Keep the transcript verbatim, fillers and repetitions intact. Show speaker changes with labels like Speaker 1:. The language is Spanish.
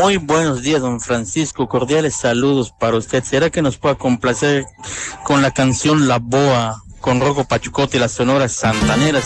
Speaker 1: Muy buenos días, don Francisco. Cordiales saludos para usted. ¿Será que nos pueda complacer con la canción La Boa, con Rocco Pachucote y las Sonoras Santaneras?